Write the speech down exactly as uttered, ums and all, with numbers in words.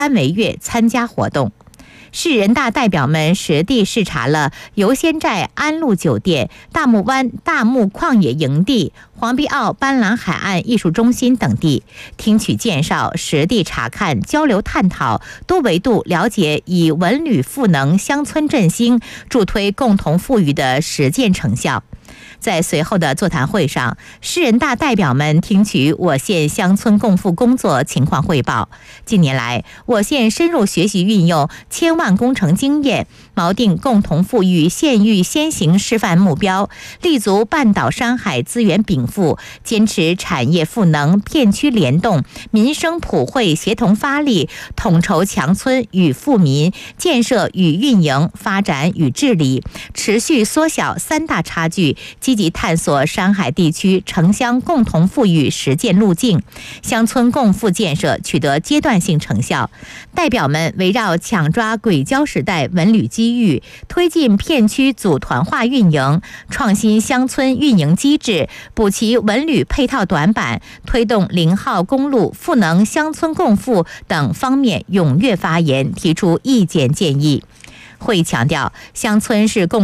每月参加活动。市人大代表们实地视察了游仙寨安陆酒店、大木湾大木旷野营地、黄碧澳斑斓海岸艺术中心等地，听取介绍，实地查看，交流探讨，多维度了解以文旅赋能乡村振兴、助推共同富裕的实践成效。在随后的座谈会上，市人大代表们听取我县乡村共富工作情况汇报。近年来，我县深入学习运用千万工程经验，锚定共同富裕县域先行示范目标，立足半岛山海资源禀赋，坚持产业赋能、片区联动、民生普惠协同发力，统筹强村与富民、建设与运营、发展与治理，持续缩小三大差距，积极探索山海地区城乡共同富裕实践路径，乡村共富建设取得阶段性成效。代表们围绕抢抓轨交时代文旅机遇，推进片区组团化运营，创新乡村运营机制，补齐文旅配套短板，推动零号公路赋能乡村共富等方面踊跃发言，提出意见建议。会强调，乡村是共